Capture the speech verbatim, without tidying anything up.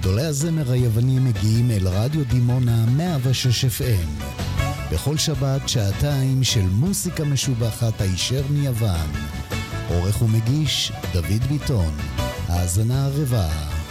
גדולי הזמר היווני מגיעים אל רדיו דימונה מאה ושש אף אם. בכל שבת שעתיים של מוסיקה משובחת הישר מיוון. עורך ומגיש דוד ביטון. האזנה הרבה.